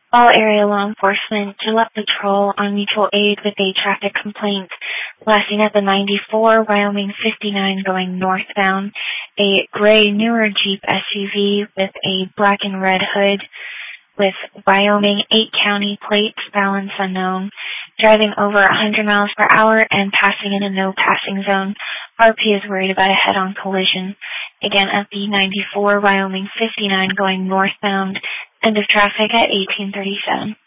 All area law enforcement, Gillette Patrol on mutual aid with a traffic complaint. Lasting at the 94, Wyoming 59 going northbound. A gray newer Jeep SUV with a black and red hood with Wyoming 8 county plates, balance unknown. Driving over 100 miles per hour and passing in a no passing zone. RP is worried about a head-on collision. Again at the 94, Wyoming 59 going northbound. End of traffic at 1837.